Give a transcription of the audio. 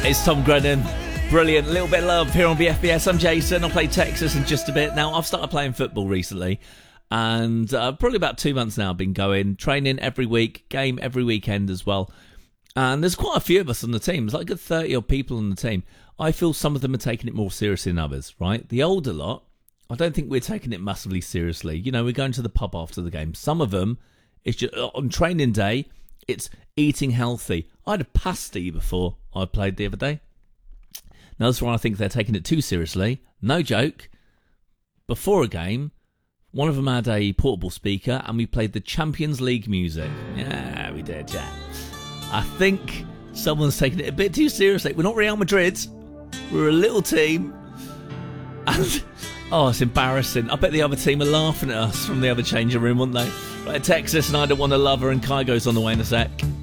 is Tom Grennan. Brilliant. A little bit of love here on BFBS. I'm Jason. I'll play Texas in just a bit. Now, I've started playing football recently, and probably about 2 months now I've been going, training every week, game every weekend as well. And there's quite a few of us on the team. There's like a good 30 odd people on the team. I feel some of them are taking it more seriously than others, right? The older lot, I don't think we're taking it massively seriously. You know, we're going to the pub after the game. Some of them, it's just on training day, it's eating healthy. I had a pasty before I played the other day. Now, that's why I think they're taking it too seriously. No joke. Before a game, one of them had a portable speaker and we played the Champions League music. Yeah, we did, yeah. I think someone's taking it a bit too seriously. We're not Real Madrid. We're a little team. And, it's embarrassing. I bet the other team are laughing at us from the other changing room, wouldn't they? Right, Texas and I Don't Want to Love Her, and Kygo's on the way in a sec.